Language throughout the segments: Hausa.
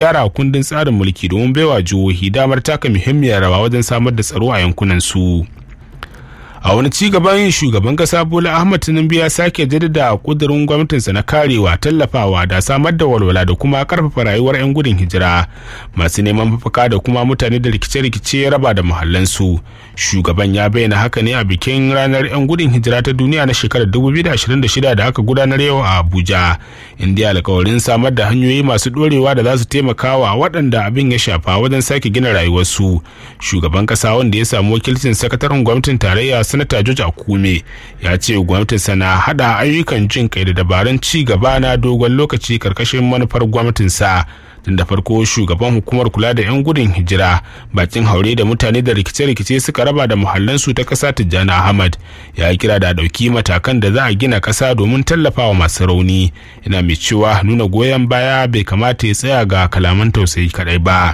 gyara kundin tsarin mulki domin baiwa jihohi damar taka muhimmiyar rawa wajen samar da tsaro a yankunan su. A wani ci gaban shugaban kasa Bola Ahmed Tinubu ya sake jaddada kudirin gwamnatinsa na karewa, tallafawa da samar da walwala da kuma karfafa rayuwar 'yan gudun hijira masu neman mafaka da kuma mutane da rikice-rikice ya raba da muhallansu. Shugaban ya bayyana haka ne a bikin ranar 'yan gudun hijira ta duniya na shekarar 2026 da aka gudanar yau a Abuja, inda alkawarin samar da hanyoyi masu dorewa da za su taimaka wa waɗanda abin ya shafa wajen sake gina rayuwarsu. Shugaban kasa wanda ya samu wakilcin sakataren gwamnatin tarayya Sanata George Akume ya ce gwamnatinsa na hada ayyukan jin kai da dabarun ci gaba na dogon lokaci karkashin manufar gwamnatinsa. Tun da farko shugaban hukumar kula da 'yan gudun hijira, bakin haure da mutane da rikice-rikice suka raba da muhallansu ta ƙasa Tijjani Ahmad ya kira da ɗauki matakan da za a gina ƙasa domin tallafawa masu rauni. Ina mai cewa nuna goyon baya bai kamata ya tsaya ga kalaman tausayi kaɗai ba.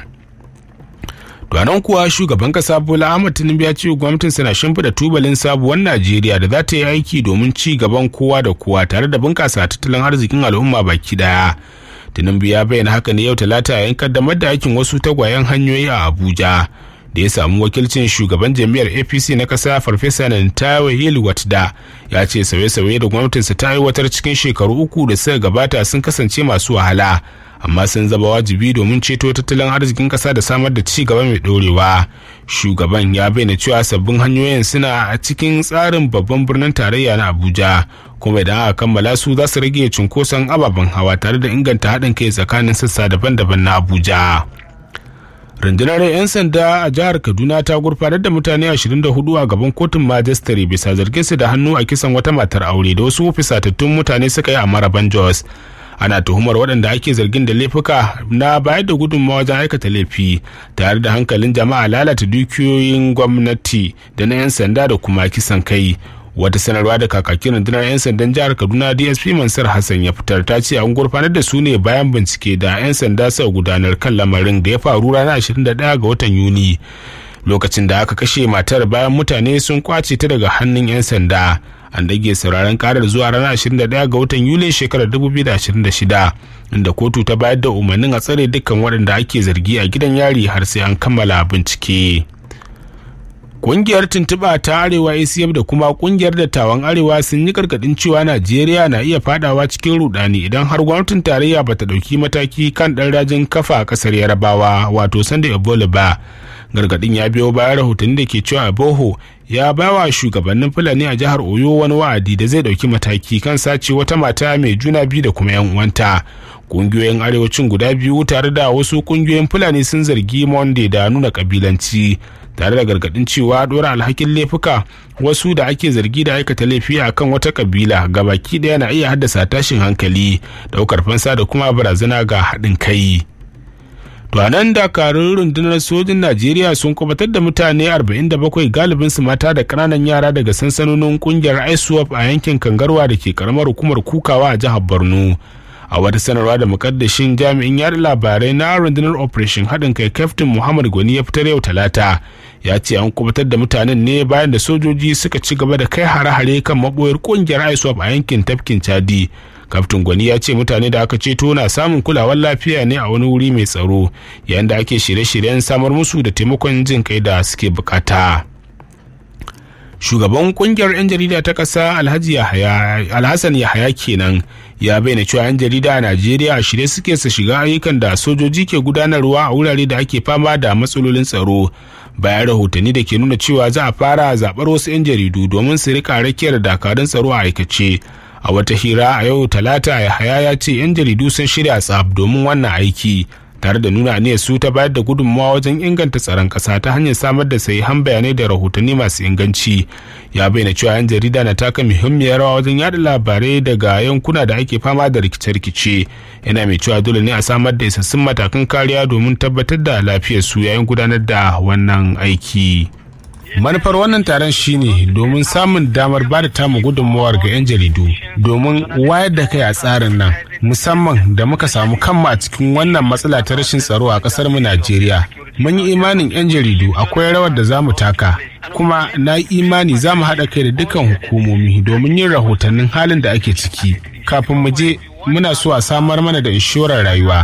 Nan kuwa shugaban kasa Bola Ahmed Tinubu ya ce gwamnatinsa na shimfiɗa tubalin sabuwar Najeriya da za ta yi aiki domin ci gaban kowa da kowa tare da bunƙasa tattalin arzikin al'umma baki daya. Tinubu ya bayyana haka ne yau Talata yayin kaddamar da aikin wasu tagwayen hanyoyi a Abuja da ya samu wakilcin shugaban jami'ar APC na kasa Farfesa Nantawe Yelwatda. Ya ce sauye-sauye da gwamnatinsa ta aiwatar cikin shekaru 3 da suka gabata sun kasance masu wahala, amma sun zama wajibi domin ceto tattalin arzikin kasa da samar da ci gaba mai dorewa. Shugaban ya bayyana cewa sabbin hanyoyin suna a cikin tsarin babban birnin tarayya na Abuja, kuma idan aka kammala su za su rage cunkoson ababen hawa tare da inganta haɗin kai tsakanin sassa daban-daban na Abuja. Rundunar 'yan sanda a jihar Kaduna ta gurfanar da mutane 24 a gaban kotun majistare bisa zargin su da hannu a kisan wata matar aure da wasu fisatattun mutane suka yi a Maraban Jos. Ana tuhumar waɗanda ake zargin da laifuka na bayar da gudunmawa wajen aikata laifi tare da hankalin jama'a, lalata dukiyoyin gwamnati da na 'yan sanda da kuma kisan kai. Wata sanarwa da kakakin rundunar 'yan sandan jihar Kaduna DSP Mansur Hassan ya fitar ta ce an gurfanar da su ne bayan bincike da 'yan sanda suka gudanar kan lamarin da ya faru ranar 21 ga watan Yuni, lokacin da aka kashe matar bayan mutane sun kwace ta daga hannun 'yan sanda. An dage sauraron karar zuwa ranar 21 ga watan Yulin shekarar 2026, inda kotu ta bayar da umarnin a tsare dukkan waɗanda ake zargi a gidan yari har sai an kammala bincike. Ƙungiyar tuntuɓa ta Arewa ACF da kuma ƙungiyar dattawan Arewa sun yi gargaɗin cewa Najeriya na iya fadawa cikin rudani idan har gwamnatin tarayya bata ɗauki mataki kan ɗan rajin kafa a ƙasar Yarabawa wato Sunday Ebola ba. Gargaɗin ya biyo bayan rahotanni da ke cewa Aboho ya bawa shugabannin Fulani a jihar Oyo wani wa'adi da zai ɗauki mataki kan sace wata mata mai juna biyu da kuma 'yan uwanta. Ƙungiyoyin arewacin guda biyu tare da wasu ƙungiyoyin Fulani sun zargi Monday da nuna ƙabilanci, tare da gargadin cewa dora alhakin laifuka wasu da ake zargi da aikata laifi a kan wata kabila gabaki daya na iya haddasa tashin hankali, daukar fansa da kuma barazana ga haɗin kai. To nan dakarun rundunar sojin Najeriya sun kubatar da mutane 47 galibin su mata da ƙananan yara daga sansanonin kungiyar ISWAP a yankin Kangarwa da ke karamar hukumar Kukawa a jihar Borno. A wata sanarwa da mukaddashin jami'in yada labarai na rundunar operation haɗin kai Captain Muhammad Gwani ya fitar yau Talata, ya ce an kubutar da mutanen ne bayan da sojoji suka ci gaba da kai hare-hare kan maboyar kungiyar ISWAP a yankin tafkin Chadi. Captain Gwani ya ce mutane da aka ceto na samun kulawar lafiya ne a wani wuri mai tsaro, yayin da ake shirye-shiryen samar musu da taimakon jin kai da suke bukata. Shugaban kungiyar 'yan jarida ta ƙasa Alhassan Yahaya kenan ya bayyana cewa 'yan jarida a Najeriya a shirye suke su shiga ayyukan da sojoji ke gudanarwa a wurare da ake fama da matsalolin tsaro, bayan rahotanni da ke nuna cewa za a fara zaɓar wasu 'yan jaridu domin su rika rakiyar dakarun tsaro a aikace. A wata hira a yau Talata, Yahaya ya ce 'yan jaridu sun shirya tsaf domin wannan aiki, tare da nuna aniyar su ta bayar da gudunmawa wajen inganta tsaron ƙasa ta hanyar samar da sahihan bayanai da rahotanni masu inganci. Ya bayyana cewa 'yan jarida na taka muhimmiyar rawa wajen yada labarai daga yankuna da ake fama da rikice-rikice. Yana mai cewa dole ne a samar da isassun matakan kariya domin tabbatar da lafiyar su yayin gudanar da wannan aiki. Manufar wannan taron shine domin samun damar ba da tamu gudunmawar ga 'yan jaridu domin wayar da kai a tsarin nan, musamman da muka samu kanmu a cikin wannan matsala ta rashin tsaro a kasar mu Najeriya. Mun yi imanin 'yan jaridu akwai rawar da za mu taka, kuma na yi imani za mu haɗa kai da dukkan hukumomi domin yin rahotannin halin da ake ciki. Kafin mu je muna so a samar mana da inshorar rayuwa,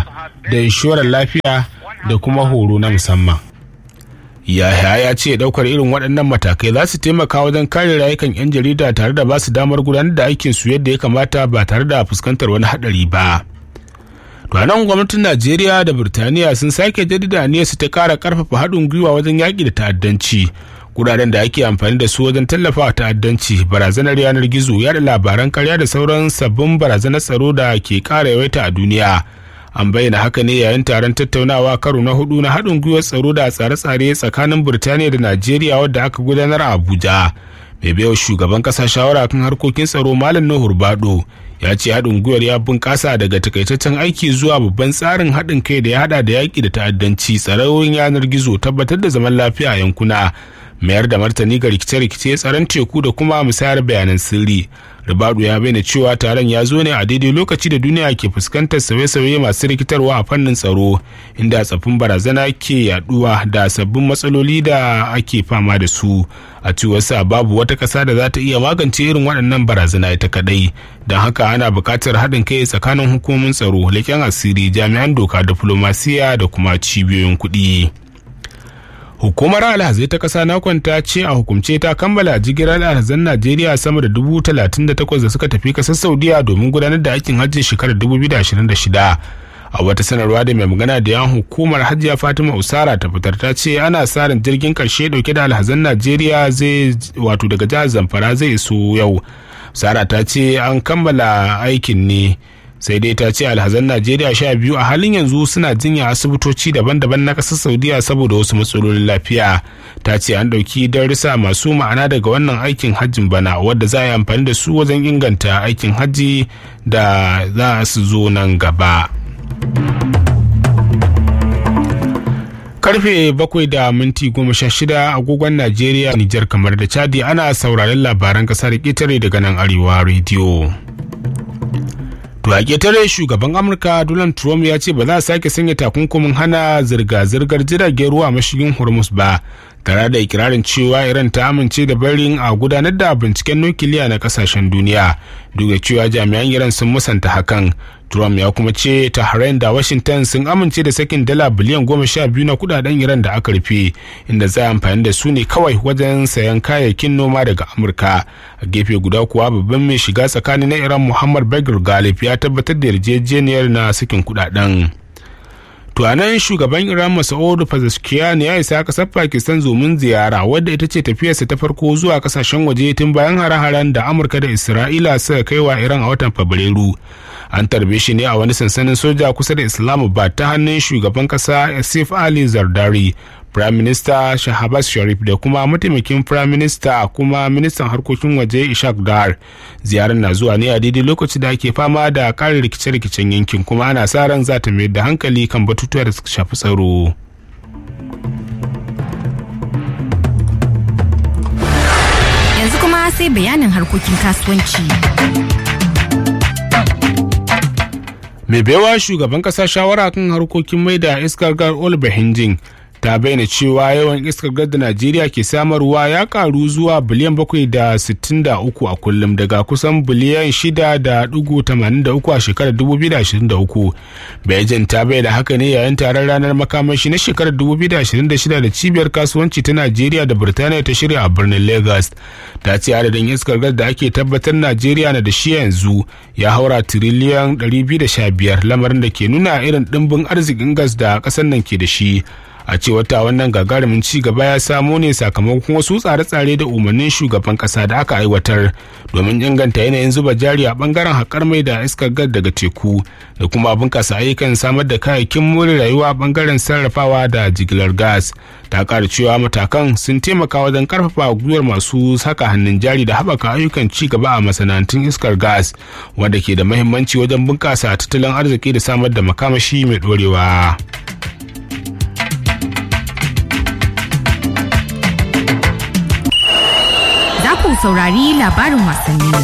da inshorar lafiya da kuma horo na musamman. Yahaya ya ce daukar irin waɗannan matakai za su taimaka wajen kare rayukan 'yan jarida tare da ba su damar gudanar da aikin su yadda ya kamata ba tare da fuskantar wani haɗari ba. To nan gwamnatin Najeriya da Birtaniya sun sake jaddada aniyar su ta ƙara ƙarfafa haɗin gwiwa wajen yaƙi da ta'addanci. Kuɗaɗen da ake amfani da su wajen tallafawa ta'addanci, barazanar yanar gizo, yaɗa labaran ƙarya da sauran sabbin barazanar tsaro da ke ƙara yawaita a duniya. An bayyana haka ne yayin taron tattaunawa karo na 4 na haɗin gwiwar tsaro da tsare-tsare tsakanin Birtaniya da Najeriya wadda aka gudanar a Abuja. Mai baiwa shugaban ƙasa shawara kan harkokin tsaro Malam Nuhu Bado ya ce haɗin gwiwar ya bunƙasa daga takaitaccen aiki zuwa babban tsarin haɗin kai da ya haɗa da yaƙi da ta'addanci, tsaron yanar gizo, tabbatar da zaman lafiya a yankuna, mayar da martani ga rikice-rikice, tsaron teku da kuma musayar bayanan sirri. Ribadu ya bayyana cewa taron ya zo ne a daidai lokaci da duniya ke fuskantar sauye-sauye masu rikitarwa a fannin tsaro, inda tsaffin barazana ke yaduwa da sabbin matsaloli da ake fama da su. A cewarsa babu wata ƙasa da za ta iya magance irin waɗannan barazana ita kaɗai, don haka ana buƙatar haɗin kai tsakanin hukumomin tsaro, leƙen asiri, jami'an doka, diflomasiya da kuma cibiyoyin kuɗi. Hukumar alhazai ta ƙasa nakon ta ce a hukumce ta kammala jigilar alhazan Najeriya sama da 38,000 da suka tafi ƙasar Saudiya domin gudanar da aikin hajjin shekarar 2026. A wata sanarwa da mai magana da yan hukumar Hajiya Fatima Usara ta fitar ta ce ana sa ran jirgin ƙarshe dauke da alhazan Najeriya daga jihar Zamfara zai iso yau. Usara ta ce an kammala aikin ne, sai dai ta ce alhazan Najeriya 12 a halin yanzu suna jinya asibitoci daban-daban na ƙasar Saudiya saboda wasu matsalolin lafiya. Ta ce an ɗauki darussa masu ma'ana daga wannan aikin hajjin bana wadda za a yi amfani da su wajen inganta aikin hajji da za su zo nan gaba. Karfe 7:16 agogon Najeriya, Nijar, kamar da Chadi ana sauraron labaran ƙasa da ƙetare daga nan Arewa rediyo. To a ƙetare shugaban Amurka Donald Trump ya ce ba za a sake sanya takunkumin hana zirga-zirgar jiragen ruwa mashigin Hormuz ba, tare da ikirarin cewa Iran ta amince da barin a gudanar da binciken nukiliya na kasashen duniya, duk da cewa jami'an Iran sun musanta hakan. Trump ya kuma ce Tehran da Washington sun amince da sakin dala biliyan 12 na kudaden Iran da aka rufe, inda za a amfani da su ne kawai wajen sayan kayayyakin noma daga Amurka. A gefe guda kuwa babban mai shiga tsakani na Iran Muhammad Bagir Ghalib ya tabbatar da yarjejeniyar na sakin kudaden. To anan shugaban Iran Masoud Pezeshkian ya isa kasar Pakistan domin ziyara wadda ita ce tafiyarsa ta farko zuwa kasashen waje tun bayan hare-haren da Amurka da Isra'ila suka kai wa Iran a watan Fabrairu. An tarbe shi ne a wani sansanin soja kusa da Islamabad ta hannun shugaban kasa Asif Ali Zardari, Prime Minister Shahbaz Sharif da kuma mataimakin Prime Minister kuma ministan harkokin waje Ishaq Dar. Ziyarar na zuwa ne a daidai lokaci da ake fama da ƙarin rikice-rikicen yankin, kuma ana sa ran za ta mayar da hankali kan batutuwa da suka shafi tsaro. Yanzu kuma sai bayanin harkokin kasuwanci. Mai baiwa shugaban kasa shawara kan harkokin mai da iskar gas Oliver Hinjin ta bayyana cewa yawan iskar gas da Najeriya ke samarwa ya karu zuwa biliyan 763 a kullum daga kusan biliyan 6.83 a shekarar 2023. Beijing ta bayyana haka ne yayin taron ranar makamashi na shekarar 2026 da cibiyar kasuwanci ta Najeriya da Birtaniya ta shirya a birnin Lagos. Ta ce adadin iskar gas da ake tabbatar Najeriya na da shi yanzu ya haura tiriliyan 215, lamarin da ke nuna irin dimbin arzikin gas da ƙasar nan ke da shi. A cewar ta wannan gagarumin ci gaba ya samo ne sakamakon wasu tsare-tsare da umarnin shugaban kasa da aka aiwatar domin inganta yanayin zuba jari a bangaren haƙar mai da iskar gas daga teku da kuma bunƙasa ayyukan samar da kayayyakin more rayuwa a bangaren sarrafawa da jigilar gas. Ta ƙara cewa matakan sun taimaka wajen ƙarfafa gwiwar masu saka hannun jari da haɓaka ayyukan ci gaba a masana'antun iskar gas, wanda ke da mahimmanci wajen bunƙasa tattalin arziki da samar da makamashi mai ɗorewa. Saurari labarin wasanni.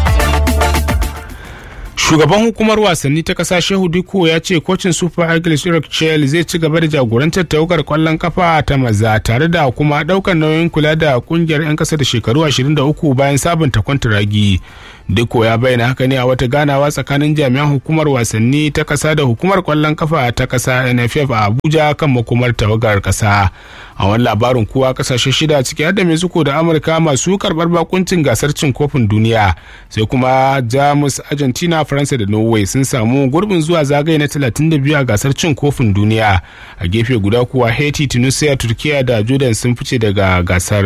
Shugaban hukumar wasanni ta kasa Shehu Diko ya ce kocin Super Eagles Eric Chelle zai ci gaba da jagorantar tawagar kwallon kafa ta maza tare da kuma daukar nauyin kula da kungiyar 'yan kasa da shekaru 23 bayan sabunta kwantiragi. Dikko ya bayyana haka ne a wata ganawa tsakanin jami'an hukumar wasanni ta ƙasa da hukumar ƙwallon kafa ta ƙasa NFF a Abuja kan makomar tawagar ƙasa. A wani labarin kuwa ƙasashe 6 ciki har da Mexico da Amurka masu karɓar bakuncin gasar cin kofin duniya sai kuma Jamus, Argentina, Faransa da Norway sun samu gurbin zuwa zagaye na 32 a gasar cin kofin duniya. A gefe guda kuwa Haiti, Tunisia, Turkiya da Jordan sun fice daga gasar.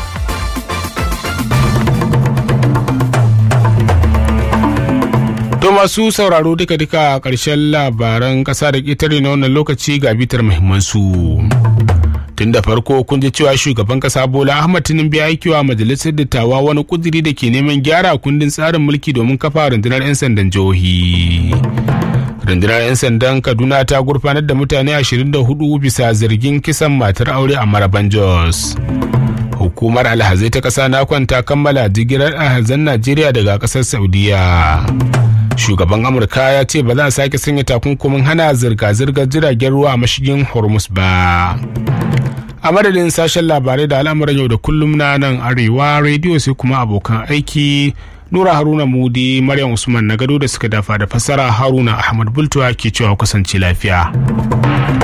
To masu sauraro duka-duka ƙarshen labaran ƙasa da ƙetare na wannan lokaci ga bitar muhimmansu. Tun da farko kun ji cewa shugaban ƙasa Bola Ahmed Tinubu ya aikewa majalisar dattawa wani kudiri da ke neman gyara kundin tsarin mulki domin kafa rundunar 'yan sandan jihohi. Rundunar 'yan sandan Kaduna ta gurfanar da mutane 24 bisa zargin kisan matar aure a Maraban Jos. Hukumar alhazai ta ƙasa na kwanta kammala jigilar alhazan Najeriya daga ƙasar Saudiya. Shugaban Amurka ya ce ba za a sake sanya takunkumin hana zirga-zirgar jiragen ruwa a mashigin Hormuz ba. A madadin sashen labarai da al'amuran yau da kullum na nan Arewa rediyo sai kuma abokan aiki Nura Haruna Mudi, Maryam Usman na gado da suka dafa da fassara Haruna Ahmad Bultuwa ke cewa kusance lafiya.